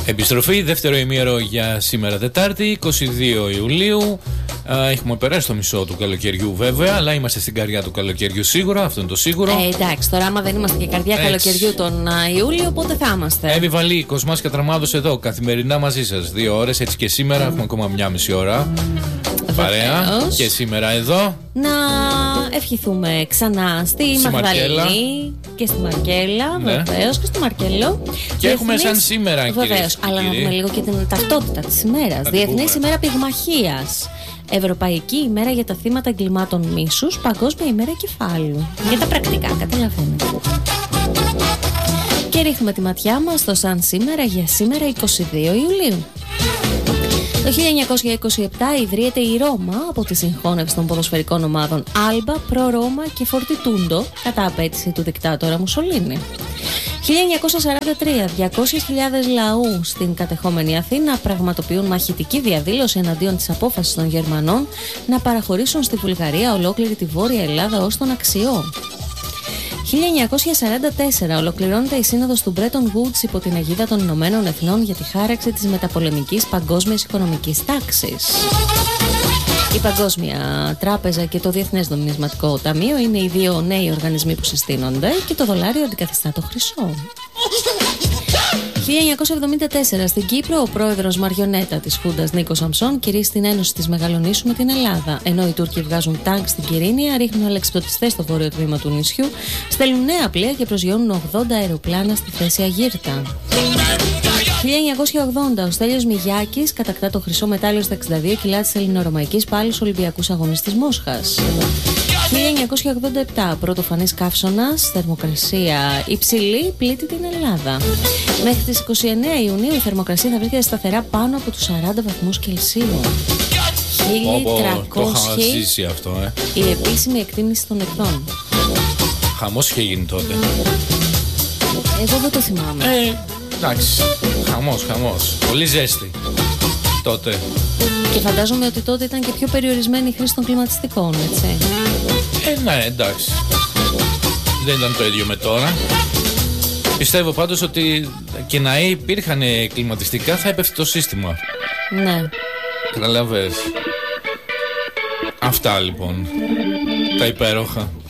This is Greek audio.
Επιστροφή, δεύτερο ημίωρο για σήμερα Τετάρτη, 22 Ιουλίου. Έχουμε περάσει το μισό του καλοκαιριού βέβαια, αλλά είμαστε στην καρδιά του καλοκαιριού σίγουρα, αυτό είναι το σίγουρο. Εντάξει, τώρα άμα δεν είμαστε και καρδιά καλοκαιριού τον Ιούλιο, πότε θα είμαστε? Εύη Βαλή, Κοσμάς Κατραμάδος εδώ, καθημερινά μαζί σας, 2 ώρες, έτσι και σήμερα έχουμε ακόμα 1,5 ώρα. Παρέα. Και σήμερα εδώ να ευχηθούμε ξανά στη Μαγδαληνή και στη Μαρκέλα, ναι. Βεβαίως, και στο Μαρκέλο. Και έχουμε σαν σήμερα, βεβαίως, αλλά να πούμε λίγο και την ταυτότητα της ημέρας. Διεθνής ημέρα πυγμαχίας. Ευρωπαϊκή ημέρα για τα θύματα εγκλημάτων μίσους. Παγκόσμια ημέρα κεφάλου. Για τα πρακτικά, καταλαβαίνετε. Και ρίχνουμε τη ματιά μας στο σαν σήμερα για σήμερα 22 Ιουλίου. Το 1927 ιδρύεται η Ρώμα από τη συγχώνευση των ποδοσφαιρικών ομάδων Άλμπα, Προ Ρώμα και Φορτιτούντο κατά απέτηση του δικτάτορα Μουσολίνη. 1943, 200.000 λαού στην κατεχόμενη Αθήνα πραγματοποιούν μαχητική διαδήλωση εναντίον της απόφασης των Γερμανών να παραχωρήσουν στη Βουλγαρία ολόκληρη τη Βόρεια Ελλάδα ως τον Αξιό. 1944 ολοκληρώνεται η σύνοδος του Bretton Woods υπό την αιγίδα των Ηνωμένων Εθνών για τη χάραξη της μεταπολεμικής παγκόσμιας οικονομικής τάξης. Η Παγκόσμια Τράπεζα και το Διεθνές Νομισματικό Ταμείο είναι οι δύο νέοι οργανισμοί που συστήνονται και το δολάριο αντικαθιστά το χρυσό. 1974 στην Κύπρο ο πρόεδρος Μαριονέτα της Χούντας Νίκος Σαμψών κηρύσσει την ένωση της Μεγαλονήσου με την Ελλάδα. Ενώ οι Τούρκοι βγάζουν τάγκ στην Κυρίνια, ρίχνουν αλεξιπτωτιστές στο βόρειο τμήμα του νησιού, στέλνουν νέα πλοία και προσγειώνουν 80 αεροπλάνα στη θέση Αγύρτα. 1980 ο Στέλιος Μιγιάκης κατακτά το χρυσό μετάλλιο στα 62 κιλά της ελληνορωμαϊκής πάλης Ολυμπιακούς Αγώνες της Μόσχας. 1987 πρωτοφανής καύσωνας, θερμοκρασία υψηλή, πλήττει την Ελλάδα. Μέχρι τις 29 Ιουνίου η θερμοκρασία θα βρίσκεται σταθερά πάνω από τους 40 βαθμούς Κελσίου. 1300 αυτό, η επίσημη εκτίμηση των νεκρών. Χαμός είχε γίνει τότε. Εγώ δεν το θυμάμαι. Εντάξει, χαμός. Πολύ ζέστη τότε. Και φαντάζομαι ότι τότε ήταν και πιο περιορισμένη η χρήση των κλιματιστικών, έτσι. Ναι, εντάξει. Δεν ήταν το ίδιο με τώρα. Πιστεύω πάντως ότι και να υπήρχαν κλιματιστικά θα έπεφτε το σύστημα. Ναι. Καταλαβες. Αυτά λοιπόν. Τα υπέροχα.